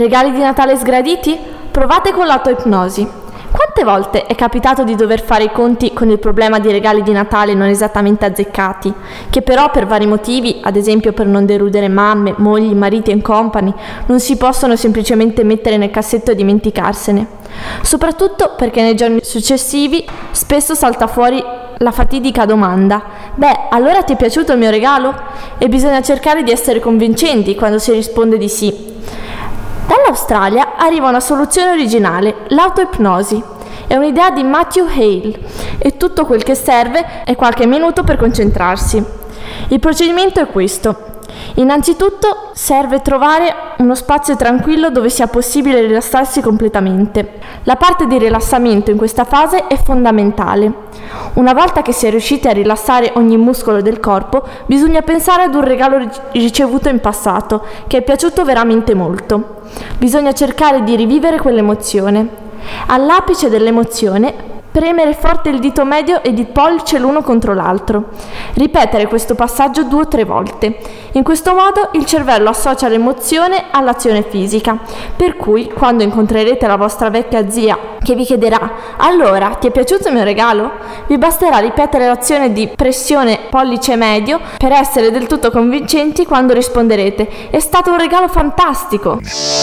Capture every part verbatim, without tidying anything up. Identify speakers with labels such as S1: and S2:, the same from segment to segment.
S1: Regali di Natale sgraditi? Provate con l'autoipnosi. Quante volte è capitato di dover fare i conti con il problema di regali di Natale non esattamente azzeccati, che però per vari motivi, ad esempio per non deludere mamme, mogli, mariti e compagni, non si possono semplicemente mettere nel cassetto e dimenticarsene? Soprattutto perché nei giorni successivi spesso salta fuori la fatidica domanda: beh, allora ti è piaciuto il mio regalo? E bisogna cercare di essere convincenti quando si risponde di sì. Dall'Australia arriva una soluzione originale, l'autoipnosi. È un'idea di Matthew Hale e tutto quel che serve è qualche minuto per concentrarsi. Il procedimento è questo. Innanzitutto serve trovare uno spazio tranquillo dove sia possibile rilassarsi completamente. La parte di rilassamento in questa fase è fondamentale. Una volta che si è riusciti a rilassare ogni muscolo del corpo, bisogna pensare ad un regalo ricevuto in passato che è piaciuto veramente molto. Bisogna cercare di rivivere quell'emozione. All'apice dell'emozione, premere forte il dito medio ed il pollice l'uno contro l'altro. Ripetere questo passaggio due o tre volte. In questo modo il cervello associa l'emozione all'azione fisica, per cui quando incontrerete la vostra vecchia zia che vi chiederà «Allora, ti è piaciuto il mio regalo?», vi basterà ripetere l'azione di pressione pollice medio per essere del tutto convincenti quando risponderete «È stato un regalo fantastico!».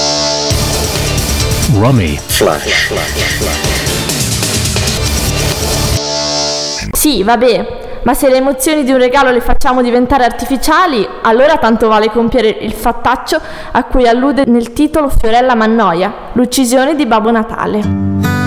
S2: Rummy Flash.
S1: Sì, vabbè, ma se le emozioni di un regalo le facciamo diventare artificiali, allora tanto vale compiere il fattaccio a cui allude nel titolo Fiorella Mannoia, l'uccisione di Babbo Natale.